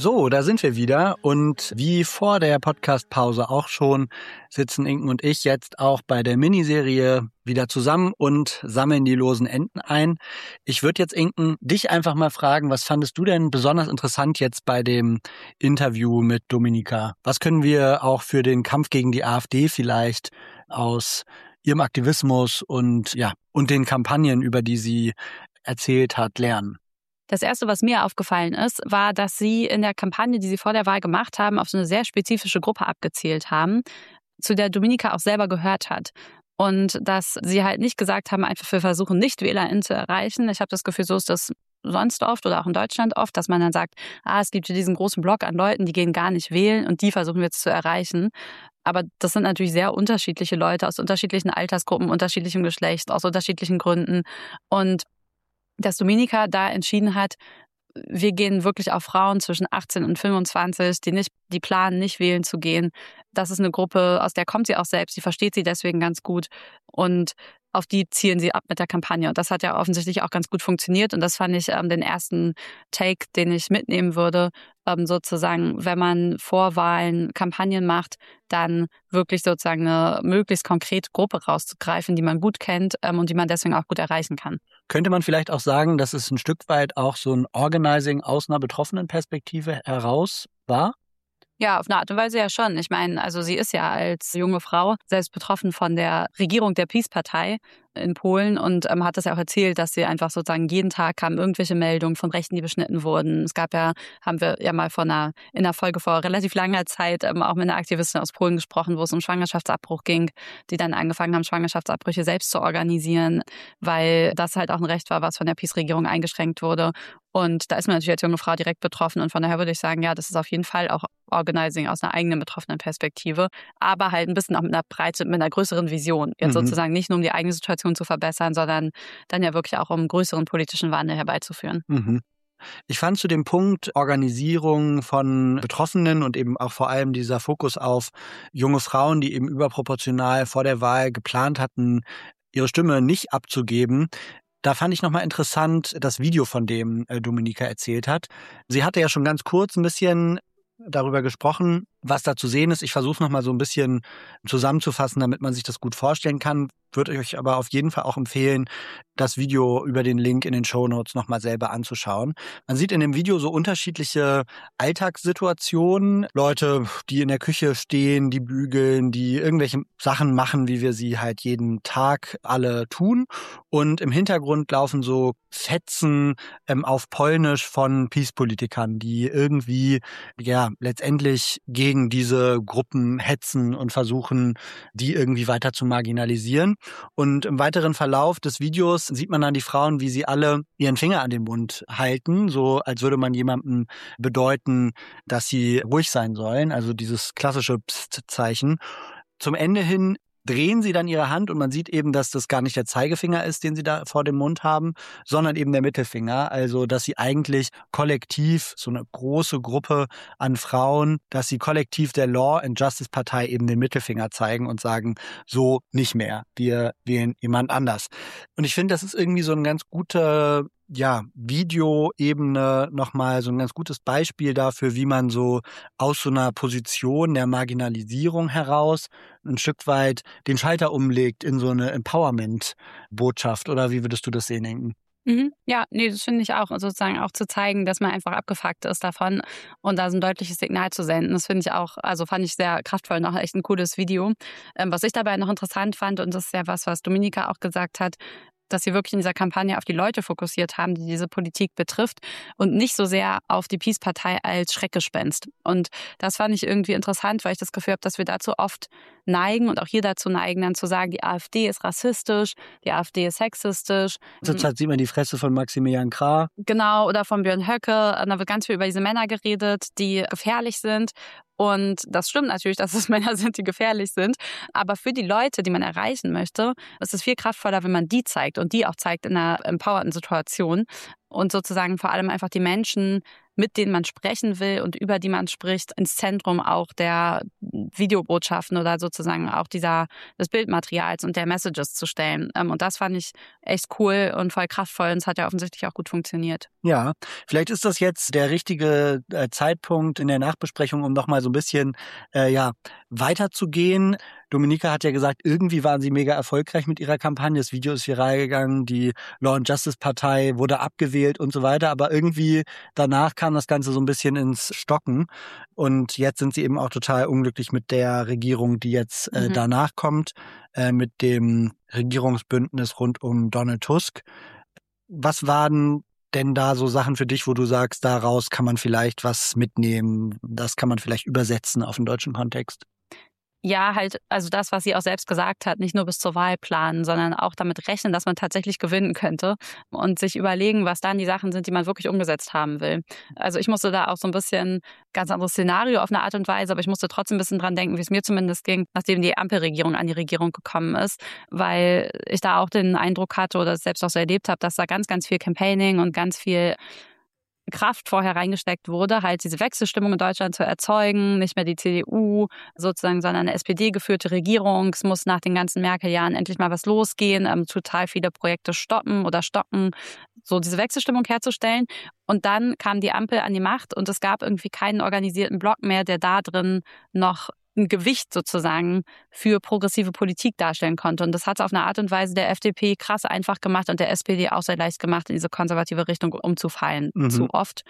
So, da sind wir wieder und wie vor der Podcast-Pause auch schon, sitzen Inken und ich jetzt auch bei der Miniserie wieder zusammen und sammeln die losen Enden ein. Ich würde jetzt, Inken, dich einfach mal fragen, was fandest du denn besonders interessant jetzt bei dem Interview mit Dominika? Was können wir auch für den Kampf gegen die AfD vielleicht aus ihrem Aktivismus und den Kampagnen, über die sie erzählt hat, lernen? Das Erste, was mir aufgefallen ist, war, dass sie in der Kampagne, die sie vor der Wahl gemacht haben, auf so eine sehr spezifische Gruppe abgezielt haben, zu der Dominika auch selber gehört hat. Und dass sie halt nicht gesagt haben, einfach wir versuchen nicht WählerInnen zu erreichen. Ich habe das Gefühl, so ist das sonst oft oder auch in Deutschland oft, dass man dann sagt, es gibt hier diesen großen Block an Leuten, die gehen gar nicht wählen und die versuchen wir jetzt zu erreichen. Aber das sind natürlich sehr unterschiedliche Leute aus unterschiedlichen Altersgruppen, unterschiedlichem Geschlecht, aus unterschiedlichen Gründen. Und dass Dominika da entschieden hat, wir gehen wirklich auf Frauen zwischen 18 und 25, die planen, nicht wählen zu gehen. Das ist eine Gruppe, aus der kommt sie auch selbst, die versteht sie deswegen ganz gut und auf die zielen sie ab mit der Kampagne. Und das hat ja offensichtlich auch ganz gut funktioniert und das fand ich den ersten Take, den ich mitnehmen würde, sozusagen, wenn man vor Wahlen Kampagnen macht, dann wirklich sozusagen eine möglichst konkrete Gruppe rauszugreifen, die man gut kennt und die man deswegen auch gut erreichen kann. Könnte man vielleicht auch sagen, dass es ein Stück weit auch so ein Organizing aus einer betroffenen Perspektive heraus war? Ja, auf eine Art und Weise ja schon. Ich meine, also sie ist ja als junge Frau selbst betroffen von der Regierung der PiS-Partei in Polen und hat das ja auch erzählt, dass sie einfach sozusagen jeden Tag kamen irgendwelche Meldungen von Rechten, die beschnitten wurden. Es gab ja, haben wir ja mal in einer Folge vor relativ langer Zeit auch mit einer Aktivistin aus Polen gesprochen, wo es um Schwangerschaftsabbruch ging, die dann angefangen haben, Schwangerschaftsabbrüche selbst zu organisieren, weil das halt auch ein Recht war, was von der PiS-Regierung eingeschränkt wurde. Und da ist man natürlich als junge Frau direkt betroffen. Und von daher würde ich sagen, ja, das ist auf jeden Fall auch Organizing aus einer eigenen betroffenen Perspektive, aber halt ein bisschen auch mit einer größeren Vision. Jetzt sozusagen nicht nur um die eigene Situation zu verbessern, sondern dann ja wirklich auch um einen größeren politischen Wandel herbeizuführen. Ich fand zu dem Punkt Organisierung von Betroffenen und eben auch vor allem dieser Fokus auf junge Frauen, die eben überproportional vor der Wahl geplant hatten, ihre Stimme nicht abzugeben. Da fand ich nochmal interessant das Video, von dem Dominika erzählt hat. Sie hatte ja schon ganz kurz ein bisschen darüber gesprochen, was da zu sehen ist. Ich versuche es nochmal so ein bisschen zusammenzufassen, damit man sich das gut vorstellen kann. Würde euch aber auf jeden Fall auch empfehlen, das Video über den Link in den Shownotes nochmal selber anzuschauen. Man sieht in dem Video so unterschiedliche Alltagssituationen. Leute, die in der Küche stehen, die bügeln, die irgendwelche Sachen machen, wie wir sie halt jeden Tag alle tun. Und im Hintergrund laufen so Fetzen auf Polnisch von PiS-Politikern, die irgendwie letztendlich gegen diese Gruppen hetzen und versuchen, die irgendwie weiter zu marginalisieren. Und im weiteren Verlauf des Videos sieht man dann die Frauen, wie sie alle ihren Finger an den Mund halten, so als würde man jemandem bedeuten, dass sie ruhig sein sollen, also dieses klassische Psst-Zeichen. Zum Ende hin drehen sie dann ihre Hand und man sieht eben, dass das gar nicht der Zeigefinger ist, den sie da vor dem Mund haben, sondern eben der Mittelfinger. Also, dass sie eigentlich kollektiv, so eine große Gruppe an Frauen, dass sie kollektiv der Law and Justice Partei eben den Mittelfinger zeigen und sagen, so nicht mehr, wir wählen jemand anders. Und ich finde, das ist irgendwie so ein ganz guter Videoebene nochmal so ein ganz gutes Beispiel dafür, wie man so aus so einer Position der Marginalisierung heraus ein Stück weit den Schalter umlegt in so eine Empowerment-Botschaft. Oder wie würdest du das sehen, Inken? Ja, nee, das finde ich auch. Sozusagen auch zu zeigen, dass man einfach abgefuckt ist davon und da so ein deutliches Signal zu senden. Das finde ich auch, also fand ich sehr kraftvoll, noch echt ein cooles Video. Was ich dabei noch interessant fand, und das ist ja was Dominika auch gesagt hat, dass sie wirklich in dieser Kampagne auf die Leute fokussiert haben, die diese Politik betrifft und nicht so sehr auf die PiS-Partei als Schreckgespenst. Und das fand ich irgendwie interessant, weil ich das Gefühl habe, dass wir dazu oft neigen und auch hier dazu neigen, dann zu sagen, die AfD ist rassistisch, die AfD ist sexistisch. Zurzeit sieht man die Fresse von Maximilian Krah. Genau, oder von Björn Höcke. Da wird ganz viel über diese Männer geredet, die gefährlich sind. Und das stimmt natürlich, dass es Männer sind, die gefährlich sind. Aber für die Leute, die man erreichen möchte, ist es viel kraftvoller, wenn man die zeigt und die auch zeigt in einer empowerten Situation. Und sozusagen vor allem einfach die Menschen mit denen man sprechen will und über die man spricht, ins Zentrum auch der Videobotschaften oder sozusagen auch des Bildmaterials und der Messages zu stellen. Und das fand ich echt cool und voll kraftvoll und es hat ja offensichtlich auch gut funktioniert. Ja, vielleicht ist das jetzt der richtige Zeitpunkt in der Nachbesprechung, um nochmal so ein bisschen weiterzugehen. Dominika hat ja gesagt, irgendwie waren sie mega erfolgreich mit ihrer Kampagne. Das Video ist viral gegangen, die Law and Justice Partei wurde abgewählt und so weiter. Aber irgendwie danach kam das Ganze so ein bisschen ins Stocken. Und jetzt sind sie eben auch total unglücklich mit der Regierung, die jetzt danach kommt, mit dem Regierungsbündnis rund um Donald Tusk. Was waren denn da so Sachen für dich, wo du sagst, daraus kann man vielleicht was mitnehmen, das kann man vielleicht übersetzen auf den deutschen Kontext? Ja, halt, also das, was sie auch selbst gesagt hat, nicht nur bis zur Wahl planen, sondern auch damit rechnen, dass man tatsächlich gewinnen könnte und sich überlegen, was dann die Sachen sind, die man wirklich umgesetzt haben will. Also ich musste da auch so ein bisschen ganz anderes Szenario auf eine Art und Weise, aber ich musste trotzdem ein bisschen dran denken, wie es mir zumindest ging, nachdem die Ampelregierung an die Regierung gekommen ist, weil ich da auch den Eindruck hatte oder es selbst auch so erlebt habe, dass da ganz, ganz viel Campaigning und ganz viel Kraft vorher reingesteckt wurde, halt diese Wechselstimmung in Deutschland zu erzeugen, nicht mehr die CDU sozusagen, sondern eine SPD-geführte Regierung. Es muss nach den ganzen Merkel-Jahren endlich mal was losgehen, total viele Projekte stoppen oder stocken, so diese Wechselstimmung herzustellen. Und dann kam die Ampel an die Macht und es gab irgendwie keinen organisierten Block mehr, der da drin noch ein Gewicht sozusagen für progressive Politik darstellen konnte. Und das hat es auf eine Art und Weise der FDP krass einfach gemacht und der SPD auch sehr leicht gemacht, in diese konservative Richtung umzufallen, zu oft.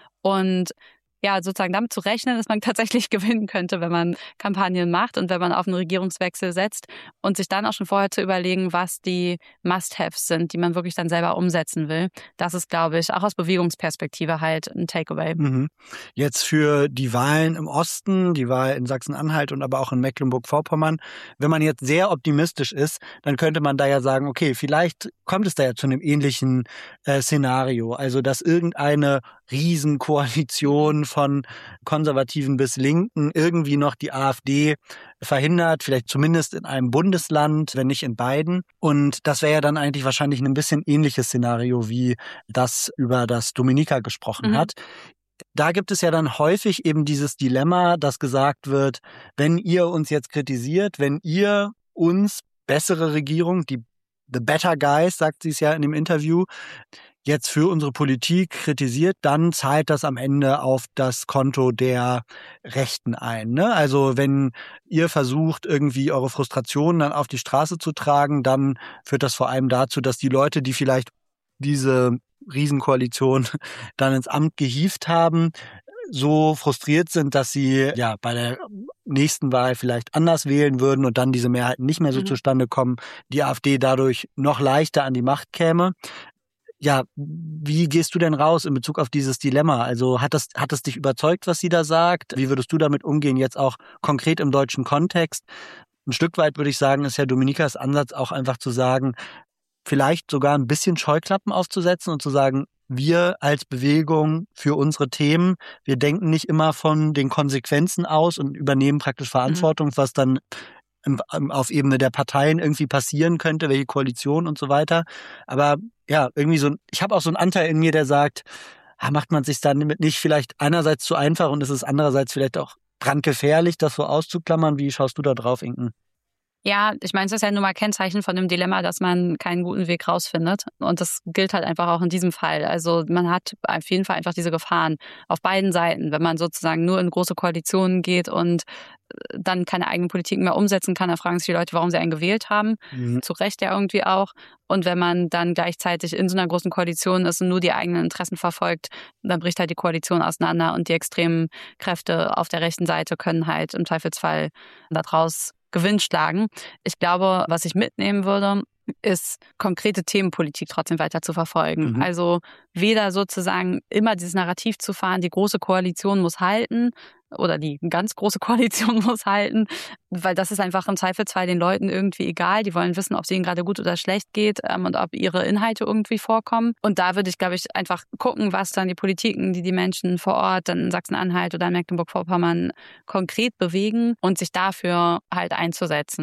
Und ja, sozusagen damit zu rechnen, dass man tatsächlich gewinnen könnte, wenn man Kampagnen macht und wenn man auf einen Regierungswechsel setzt und sich dann auch schon vorher zu überlegen, was die Must-Haves sind, die man wirklich dann selber umsetzen will. Das ist, glaube ich, auch aus Bewegungsperspektive halt ein Takeaway. Jetzt für die Wahlen im Osten, die Wahl in Sachsen-Anhalt und aber auch in Mecklenburg-Vorpommern, wenn man jetzt sehr optimistisch ist, dann könnte man da ja sagen, okay, vielleicht kommt es da ja zu einem ähnlichen Szenario, also dass irgendeine Riesenkoalition von Konservativen bis Linken irgendwie noch die AfD verhindert, vielleicht zumindest in einem Bundesland, wenn nicht in beiden. Und das wäre ja dann eigentlich wahrscheinlich ein bisschen ähnliches Szenario, wie das, über das Dominika gesprochen hat. Da gibt es ja dann häufig eben dieses Dilemma, dass gesagt wird, wenn ihr uns jetzt kritisiert, wenn ihr uns bessere Regierung, the better guys, sagt sie es ja in dem Interview, jetzt für unsere Politik kritisiert, dann zahlt das am Ende auf das Konto der Rechten ein. Ne? Also wenn ihr versucht, irgendwie eure Frustrationen dann auf die Straße zu tragen, dann führt das vor allem dazu, dass die Leute, die vielleicht diese Riesenkoalition dann ins Amt gehievt haben, so frustriert sind, dass sie ja bei der nächsten Wahl vielleicht anders wählen würden und dann diese Mehrheiten nicht mehr so zustande kommen, die AfD dadurch noch leichter an die Macht käme. Ja, wie gehst du denn raus in Bezug auf dieses Dilemma? Also hat es dich überzeugt, was sie da sagt? Wie würdest du damit umgehen, jetzt auch konkret im deutschen Kontext? Ein Stück weit würde ich sagen, ist ja Dominikas Ansatz auch einfach zu sagen, vielleicht sogar ein bisschen Scheuklappen aufzusetzen und zu sagen, wir als Bewegung für unsere Themen, wir denken nicht immer von den Konsequenzen aus und übernehmen praktisch Verantwortung, was dann auf Ebene der Parteien irgendwie passieren könnte, welche Koalition und so weiter. Aber ja, irgendwie ich habe auch so einen Anteil in mir, der sagt, macht man sich dann nicht vielleicht einerseits zu einfach und ist es andererseits vielleicht auch brandgefährlich, das so auszuklammern? Wie schaust du da drauf, Inken? Ja, ich meine, es ist ja nun mal Kennzeichen von dem Dilemma, dass man keinen guten Weg rausfindet. Und das gilt halt einfach auch in diesem Fall. Also man hat auf jeden Fall einfach diese Gefahren auf beiden Seiten. Wenn man sozusagen nur in große Koalitionen geht und dann keine eigene Politik mehr umsetzen kann, dann fragen sich die Leute, warum sie einen gewählt haben. Zu Recht ja irgendwie auch. Und wenn man dann gleichzeitig in so einer großen Koalition ist und nur die eigenen Interessen verfolgt, dann bricht halt die Koalition auseinander und die extremen Kräfte auf der rechten Seite können halt im Zweifelsfall daraus Gewinn schlagen. Ich glaube, was ich mitnehmen würde, ist konkrete Themenpolitik trotzdem weiter zu verfolgen. Also weder sozusagen immer dieses Narrativ zu fahren, die große Koalition muss halten oder die ganz große Koalition muss halten, weil das ist einfach im Zweifelsfall den Leuten irgendwie egal. Die wollen wissen, ob es ihnen gerade gut oder schlecht geht und ob ihre Inhalte irgendwie vorkommen. Und da würde ich, glaube ich, einfach gucken, was dann die Politiken, die Menschen vor Ort dann in Sachsen-Anhalt oder in Mecklenburg-Vorpommern konkret bewegen und sich dafür halt einzusetzen.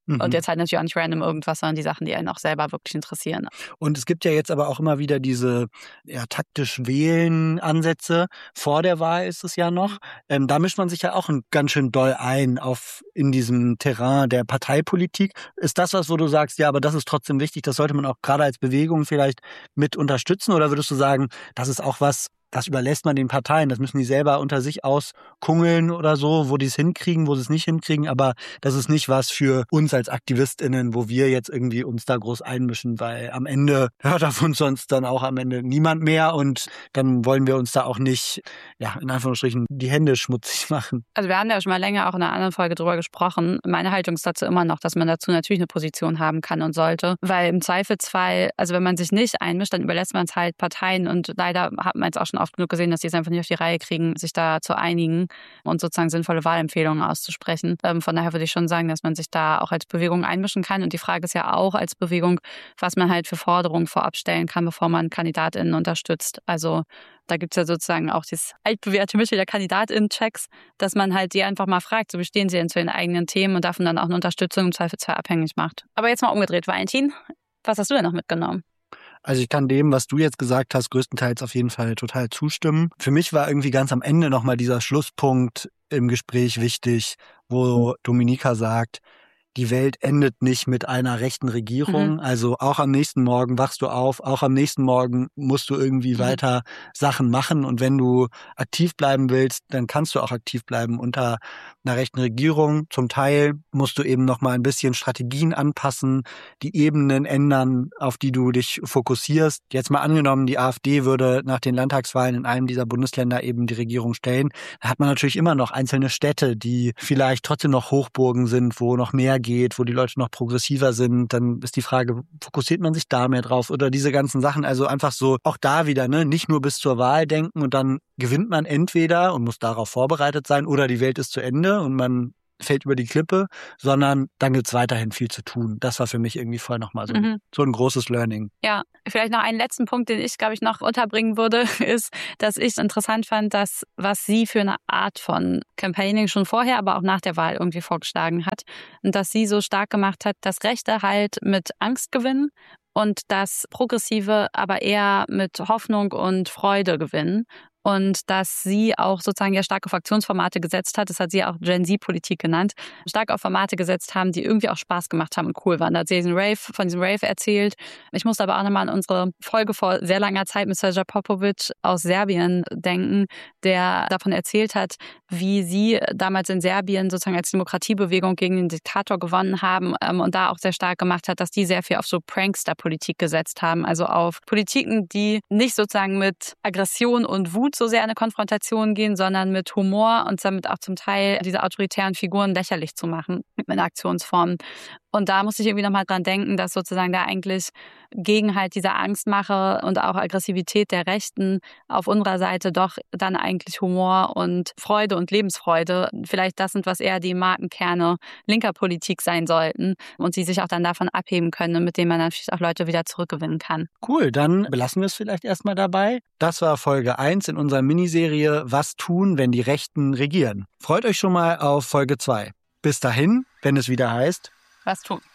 Und jetzt halt natürlich auch nicht random irgendwas, sondern die Sachen, die einen auch selber wirklich interessieren. Und es gibt ja jetzt aber auch immer wieder diese taktisch wählen Ansätze. Vor der Wahl ist es ja noch. Da mischt man sich ja auch ganz schön doll ein in diesem Terrain der Parteipolitik. Ist das was, wo du sagst, ja, aber das ist trotzdem wichtig, das sollte man auch gerade als Bewegung vielleicht mit unterstützen? Oder würdest du sagen, das ist auch was, das überlässt man den Parteien, das müssen die selber unter sich auskungeln oder so, wo die es hinkriegen, wo sie es nicht hinkriegen, aber das ist nicht was für uns als AktivistInnen, wo wir jetzt irgendwie uns da groß einmischen, weil am Ende hört auf uns sonst dann auch am Ende niemand mehr und dann wollen wir uns da auch nicht, ja, in Anführungsstrichen, die Hände schmutzig machen. Also wir haben ja schon mal länger auch in einer anderen Folge drüber gesprochen. Meine Haltung ist dazu immer noch, dass man dazu natürlich eine Position haben kann und sollte, weil im Zweifelsfall, also wenn man sich nicht einmischt, dann überlässt man es halt Parteien und leider hat man jetzt auch schon oft genug gesehen, dass die es einfach nicht auf die Reihe kriegen, sich da zu einigen und sozusagen sinnvolle Wahlempfehlungen auszusprechen. Von daher würde ich schon sagen, dass man sich da auch als Bewegung einmischen kann. Und die Frage ist ja auch als Bewegung, was man halt für Forderungen vorab stellen kann, bevor man KandidatInnen unterstützt. Also da gibt es ja sozusagen auch dieses altbewährte Mittel der KandidatInnen-Checks, dass man halt die einfach mal fragt, so wie stehen sie denn zu den eigenen Themen und davon dann auch eine Unterstützung im Zweifelsfall abhängig macht. Aber jetzt mal umgedreht, Valentin, was hast du denn noch mitgenommen? Also ich kann dem, was du jetzt gesagt hast, größtenteils auf jeden Fall total zustimmen. Für mich war irgendwie ganz am Ende nochmal dieser Schlusspunkt im Gespräch wichtig, wo Dominika sagt, die Welt endet nicht mit einer rechten Regierung. Also auch am nächsten Morgen wachst du auf, auch am nächsten Morgen musst du irgendwie weiter Sachen machen. Und wenn du aktiv bleiben willst, dann kannst du auch aktiv bleiben unter einer rechten Regierung. Zum Teil musst du eben noch mal ein bisschen Strategien anpassen, die Ebenen ändern, auf die du dich fokussierst. Jetzt mal angenommen, die AfD würde nach den Landtagswahlen in einem dieser Bundesländer eben die Regierung stellen. Da hat man natürlich immer noch einzelne Städte, die vielleicht trotzdem noch Hochburgen sind, wo noch mehr geht, wo die Leute noch progressiver sind, dann ist die Frage, fokussiert man sich da mehr drauf oder diese ganzen Sachen, also einfach so, auch da wieder, ne, nicht nur bis zur Wahl denken und dann gewinnt man entweder und muss darauf vorbereitet sein oder die Welt ist zu Ende und man fällt über die Klippe, sondern dann gibt's weiterhin viel zu tun. Das war für mich irgendwie voll nochmal so ein großes Learning. Ja, vielleicht noch einen letzten Punkt, den ich, glaube ich, noch unterbringen würde, ist, dass ich interessant fand, dass was sie für eine Art von Campaigning schon vorher, aber auch nach der Wahl irgendwie vorgeschlagen hat und dass sie so stark gemacht hat, dass Rechte halt mit Angst gewinnen und dass Progressive aber eher mit Hoffnung und Freude gewinnen. Und dass sie auch sozusagen ja starke Fraktionsformate gesetzt hat, das hat sie auch Gen-Z-Politik genannt, stark auf Formate gesetzt haben, die irgendwie auch Spaß gemacht haben und cool waren. Da hat sie von diesem Rave erzählt. Ich musste aber auch nochmal an unsere Folge vor sehr langer Zeit mit Srđan Popović aus Serbien denken, der davon erzählt hat, wie sie damals in Serbien sozusagen als Demokratiebewegung gegen den Diktator gewonnen haben und da auch sehr stark gemacht hat, dass die sehr viel auf so Prankster-Politik gesetzt haben, also auf Politiken, die nicht sozusagen mit Aggression und Wut so sehr in eine Konfrontation gehen, sondern mit Humor und damit auch zum Teil diese autoritären Figuren lächerlich zu machen mit einer Aktionsform. Und da musste ich irgendwie nochmal dran denken, dass sozusagen da eigentlich gegen halt diese Angstmache und auch Aggressivität der Rechten auf unserer Seite doch dann eigentlich Humor und Freude und Lebensfreude vielleicht das sind, was eher die Markenkerne linker Politik sein sollten und sie sich auch dann davon abheben können, mit denen man natürlich auch Leute wieder zurückgewinnen kann. Cool, dann belassen wir es vielleicht erstmal dabei. Das war Folge 1 in unserer Miniserie Was tun, wenn die Rechten regieren. Freut euch schon mal auf Folge 2. Bis dahin, wenn es wieder heißt Was tun?